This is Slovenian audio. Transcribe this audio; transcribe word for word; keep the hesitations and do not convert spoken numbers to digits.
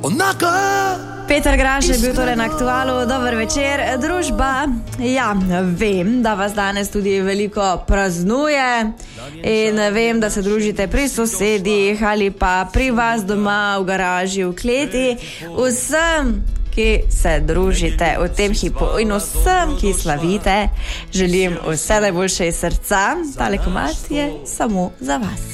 Peter Graš je bil torej na Aktualu. Dober večer, družba. Ja, vem, da vas danes tudi veliko praznuje in vem, da se družite pri sosedih ali pa pri vas doma v garaži, v kleti. Vsem, ki se družite v tem hipu in vsem, ki slavite, želim vse najboljše iz srca. Tale komad je samo za vas.